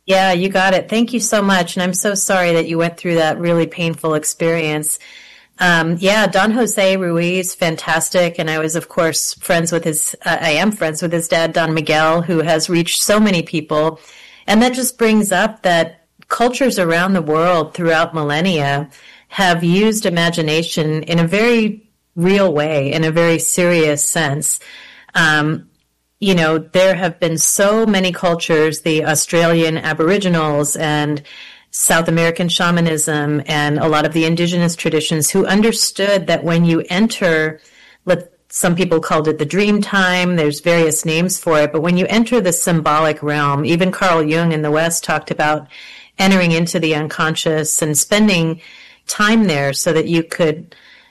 Yeah, you got it. Thank you so much. And I'm so sorry that you went through that really painful experience. Yeah, Don Jose Ruiz, fantastic. And I was, of course, I am friends with his dad, Don Miguel, who has reached so many people. And that just brings up that cultures around the world throughout millennia have used imagination in a very real way, in a very serious sense. There have been so many cultures, the Australian Aboriginals and South American shamanism and a lot of the indigenous traditions who understood that when you enter, some people called it the dream time, there's various names for it, but when you enter the symbolic realm, even Carl Jung in the West talked about entering into the unconscious and spending time there so that you could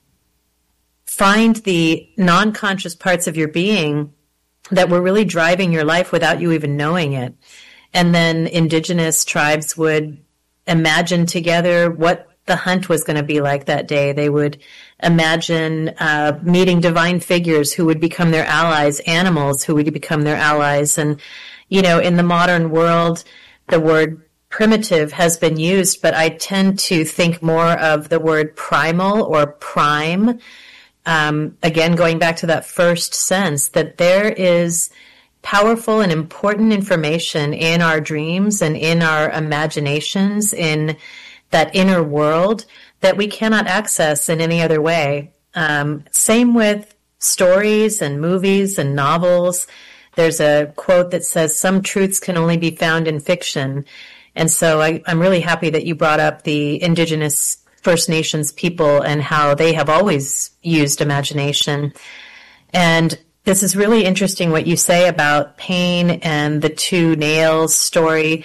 find the non-conscious parts of your being that were really driving your life without you even knowing it. And then indigenous tribes would imagine together what the hunt was going to be like that day. They would imagine meeting divine figures who would become their allies, animals who would become their allies. And, in the modern world, the word primitive has been used, but I tend to think more of the word primal or prime. Again, going back to that first sense that there is powerful and important information in our dreams and in our imaginations, in that inner world that we cannot access in any other way. Same with stories and movies and novels. There's a quote that says, "Some truths can only be found in fiction." And so I'm really happy that you brought up the indigenous First Nations people and how they have always used imagination. And this is really interesting what you say about pain and the two nails story.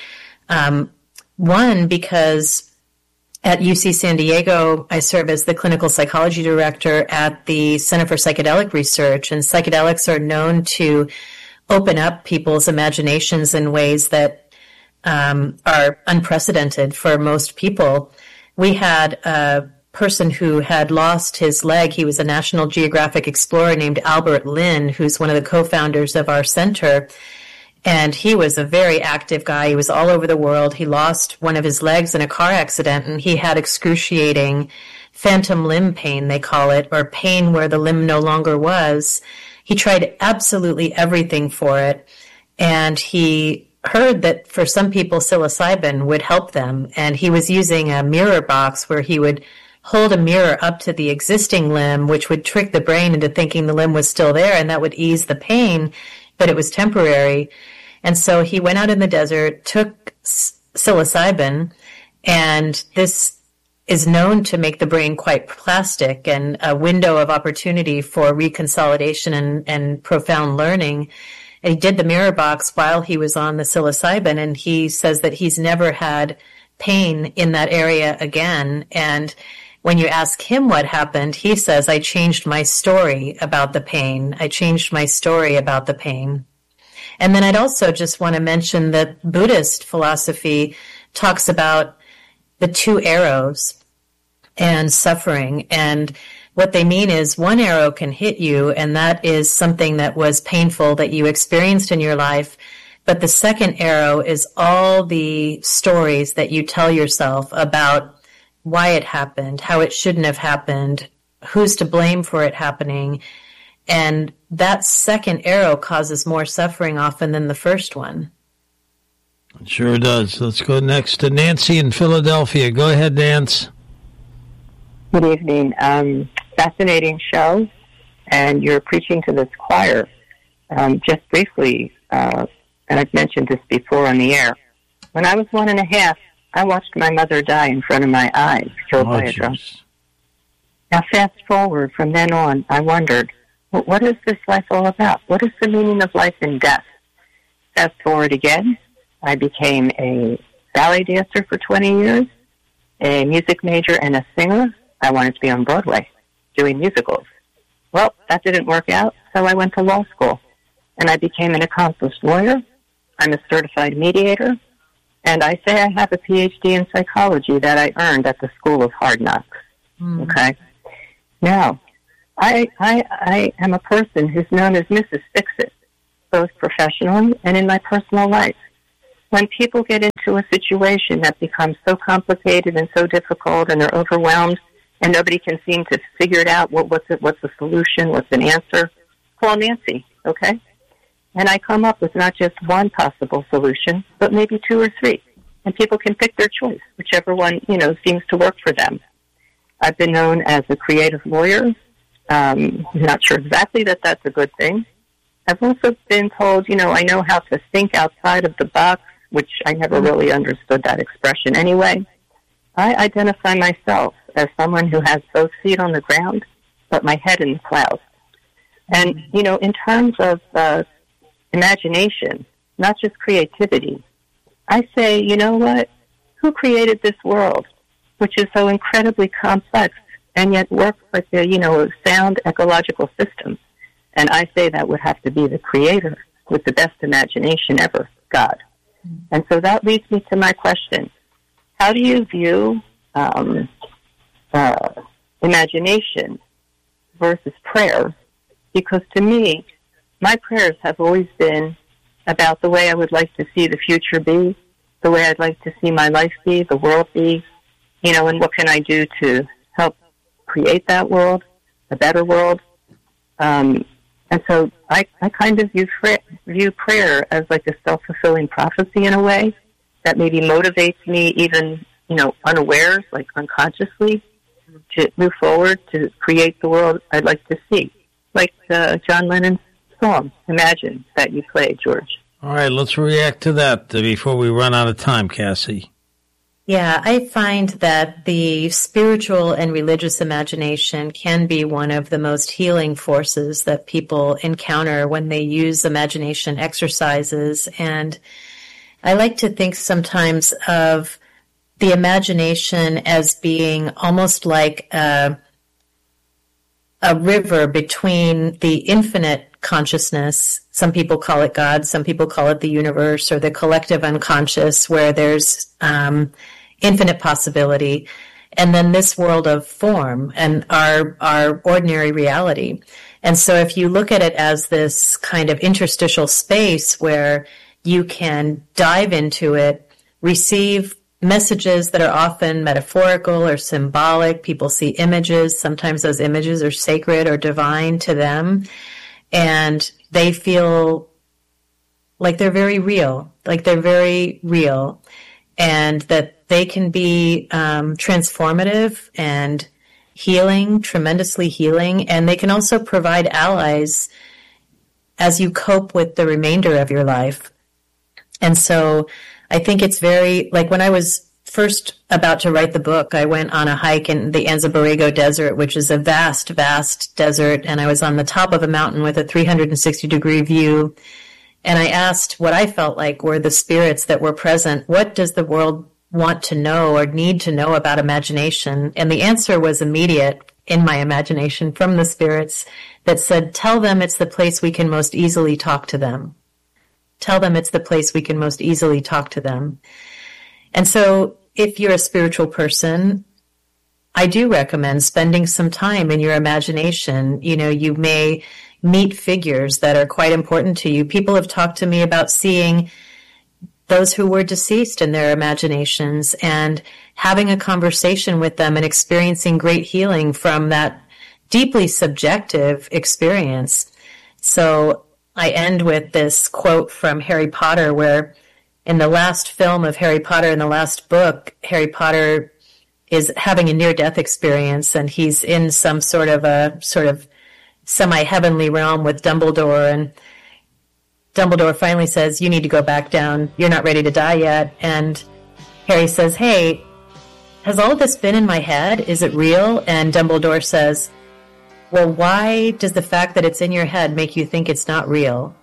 One, because at UC San Diego, I serve as the clinical psychology director at the Center for Psychedelic Research, and psychedelics are known to open up people's imaginations in ways that are unprecedented for most people. We had a person who had lost his leg. He was a National Geographic explorer named Albert Lynn, who's one of the co-founders of our center. And he was a very active guy. He was all over the world. He lost one of his legs in a car accident, and he had excruciating phantom limb pain, they call it, or pain where the limb no longer was. He tried absolutely everything for it, and he heard that for some people psilocybin would help them, and he was using a mirror box where he would hold a mirror up to the existing limb, which would trick the brain into thinking the limb was still there, and that would ease the pain, but it was temporary. And so he went out in the desert, took psilocybin, and this is known to make the brain quite plastic and a window of opportunity for reconsolidation and profound learning. And he did the mirror box while he was on the psilocybin, and he says that he's never had pain in that area again. And when you ask him what happened, he says, "I changed my story about the pain. I changed my story about the pain." And then I'd also just want to mention that Buddhist philosophy talks about the two arrows and suffering. And what they mean is one arrow can hit you, and that is something that was painful that you experienced in your life. But the second arrow is all the stories that you tell yourself about why it happened, how it shouldn't have happened, who's to blame for it happening. And that second arrow causes more suffering often than the first one. It sure does. Let's go next to Nancy in Philadelphia. Go ahead, Nance. Good evening. Fascinating show, and you're preaching to this choir. Just briefly, and I've mentioned this before on the air, when I was 1.5, I watched my mother die in front of my eyes, killed by a drunk. Now, fast forward, from then on, I wondered, what is this life all about? What is the meaning of life and death? Fast forward again, I became a ballet dancer for 20 years, a music major and a singer. I wanted to be on Broadway doing musicals. Well, that didn't work out, so I went to law school, and I became an accomplished lawyer. I'm a certified mediator, and I say I have a PhD in psychology that I earned at the School of Hard Knocks. Okay? Now, I am a person who's known as Mrs. Fix-It, both professionally and in my personal life. when people get into a situation that becomes so complicated and so difficult and they're overwhelmed and nobody can seem to figure it out, what's the solution, what's an answer, call Nancy, okay? And I come up with not just one possible solution, but maybe 2 or 3. And people can pick their choice, whichever one, seems to work for them. I've been known as a creative lawyer. I'm not sure exactly that that's a good thing. I've also been told, I know how to think outside of the box, which I never really understood that expression anyway. I identify myself as someone who has both feet on the ground, but my head in the clouds. And, in terms of imagination, not just creativity, I say, you know what? Who created this world, which is so incredibly complex and yet works like a sound ecological system? And I say that would have to be the creator with the best imagination ever, God. And so that leads me to my question. How do you view imagination versus prayer? Because to me, my prayers have always been about the way I would like to see the future be, the way I'd like to see my life be, the world be, and what can I do to help create that world, a better world. And so I kind of view prayer as like a self-fulfilling prophecy in a way that maybe motivates me even, unawares, like unconsciously, to move forward to create the world I'd like to see. Like John Lennon's song, Imagine, that you played, George. All right, let's react to that before we run out of time, Cassie. Yeah, I find that the spiritual and religious imagination can be one of the most healing forces that people encounter when they use imagination exercises. And I like to think sometimes of the imagination as being almost like a river between the infinite consciousness. Some people call it God, some people call it the universe or the collective unconscious, where there's infinite possibility, and then this world of form and our ordinary reality. And so if you look at it as this kind of interstitial space where you can dive into it, receive messages that are often metaphorical or symbolic. People see images. Sometimes those images are sacred or divine to them. And they feel like they're very real, and that they can be transformative and healing, tremendously healing. And they can also provide allies as you cope with the remainder of your life. And so I think it's very, like when I was first about to write the book, I went on a hike in the Anza Desert, which is a vast, vast desert. And I was on the top of a mountain with a 360-degree view. And I asked what I felt like were the spirits that were present. What does the world want to know or need to know about imagination? And the answer was immediate in my imagination from the spirits that said, tell them it's the place we can most easily talk to them. Tell them it's the place we can most easily talk to them. And so if you're a spiritual person, I do recommend spending some time in your imagination. You may meet figures that are quite important to you. People have talked to me about seeing those who were deceased in their imaginations and having a conversation with them and experiencing great healing from that deeply subjective experience. So I end with this quote from Harry Potter, where in the last film of Harry Potter, in the last book, Harry Potter is having a near-death experience, and he's in some sort of semi-heavenly realm with Dumbledore, and Dumbledore finally says, you need to go back down. You're not ready to die yet. And Harry says, hey, has all of this been in my head? Is it real? And Dumbledore says, well, why does the fact that it's in your head make you think it's not real?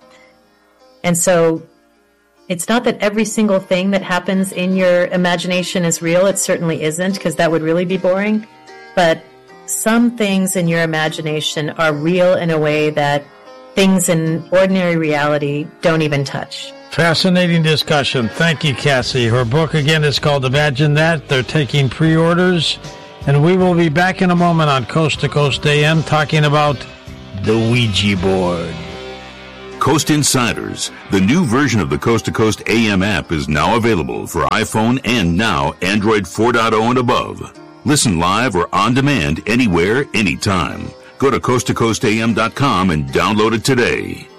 And so it's not that every single thing that happens in your imagination is real. It certainly isn't, because that would really be boring. But some things in your imagination are real in a way that things in ordinary reality don't even touch. Fascinating discussion. Thank you, Cassie. Her book, again, is called Imagine That. They're taking pre-orders. And we will be back in a moment on Coast to Coast AM talking about the Ouija board. Coast Insiders, the new version of the Coast to Coast AM app, is now available for iPhone and now Android 4.0 and above. Listen live or on demand anywhere, anytime. Go to coasttocoastam.com and download it today.